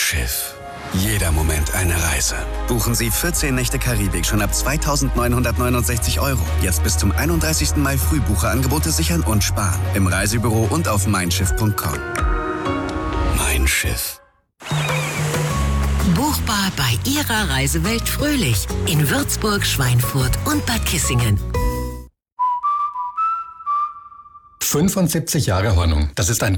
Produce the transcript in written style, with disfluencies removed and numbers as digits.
Schiff. Jeder Moment eine Reise. Buchen Sie 14 Nächte Karibik schon ab 2.969 €. Jetzt bis zum 31. Mai Frühbucherangebote sichern und sparen. Im Reisebüro und auf meinschiff.com. Mein Schiff. Buchbar bei Ihrer Reisewelt Fröhlich in Würzburg, Schweinfurt und Bad Kissingen. 75 Jahre Hornung. Das ist ein